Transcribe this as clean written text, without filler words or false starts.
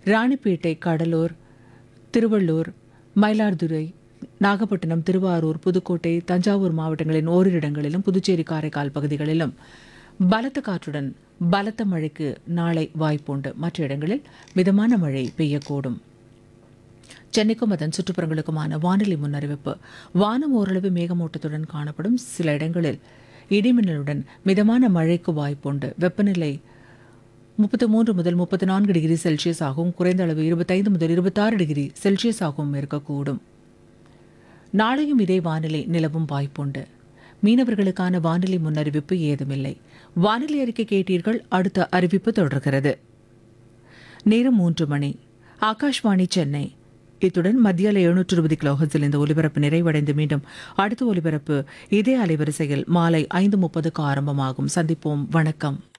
ராணிப்பேட்டை, கடலூர், திருவள்ளூர், மயிலாடுதுறை, நாகப்பட்டினம், திருவாரூர், புதுக்கோட்டை, தஞ்சாவூர் மாவட்டங்களின் ஓரிரு இடங்களிலும், புதுச்சேரி, காரைக்கால் பகுதிகளிலும் பலத்த காற்றுடன் பலத்த மழைக்கு நாளை வாய்ப்புண்டு. மற்ற இடங்களில் மிதமான மழை பெய்யக்கூடும். சென்னைக்கும் அதன் சுற்றுப்புறங்களுக்குமான வானிலை முன்னறிவிப்பு. வானம் ஓரளவு மேகமூட்டத்துடன் காணப்படும். சில இடங்களில் இடிமின்னலுடன் மிதமான மழைக்கு வாய்ப்புண்டு. வெப்பநிலை 33 முதல் 34 டிகிரி செல்சியஸ் ஆகவும், குறைந்த அளவு 25 முதல் 26 டிகிரி செல்சியஸ் ஆகவும் இருக்கக்கூடும். நாளையும் இதே வானிலை நிலவும் வாய்ப்புண்டு. மீனவர்களுக்கான வானிலை முன்னறிவிப்பு ஏதுமில்லை. வானிலை அறிக்கை கேட்டீர்கள். அடுத்த அறிவிப்பு தொடர்கிறது. நேரம் 3 மணி. ஆகாஷ்வாணி சென்னை. இத்துடன் மத்திய அலை 720 கிலோஹெர்ட்ஸில் இந்த ஒலிபரப்பு நிறைவடைந்து மீண்டும் அடுத்த ஒலிபரப்பு இதே அலைவரிசையில் மாலை 5:30க்கு ஆரம்பமாகும். சந்திப்போம். வணக்கம்.